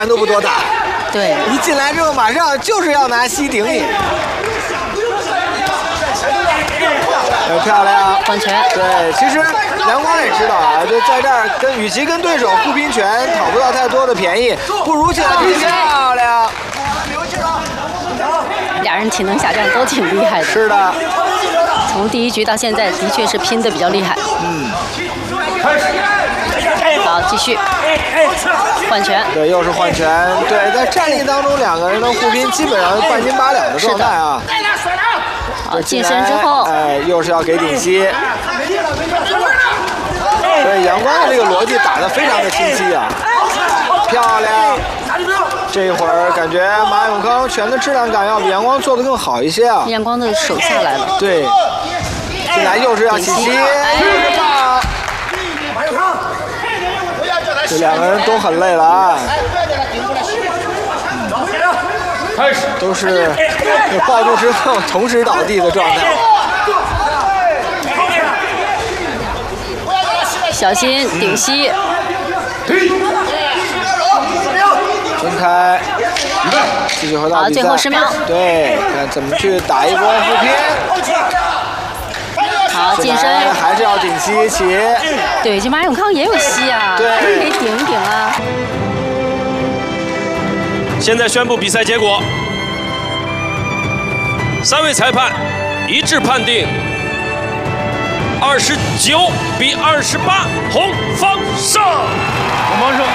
都不多大。 对， 一进来之后马上就是要拿膝顶你。漂亮， 换拳。 对，其实阳光也知道啊，就在这儿与其跟对手互拼拳，讨不到太多的便宜，不如进来漂亮。 俩人体能下降都挺厉害的。 是的。 从第一局到现在，的确是拼得比较厉害。好，继续换拳。 对，又是换拳。对，在战力当中，两个人的互拼基本上是半斤八两的状态啊。 好，近身之后， 哎，又是要给顶膝。对，阳光的这个逻辑打得非常的清晰啊，漂亮。这一会儿感觉马永康拳的质量感要比阳光做得更好一些啊。 阳光的手下来了。 对，进来又是要起膝，棒。这两个人都很累了啊。都是抱住之后同时倒地的状态。 小心顶膝。 分开，继续回到比赛。 好，最后10秒。 对，看怎么去打一波互拼。 好，近身还是要顶膝起。 对，这马永康也有膝啊， 对， 可以顶一顶啊。 现在宣布比赛结果，3位裁判一致判定29比28，红方胜。红方胜。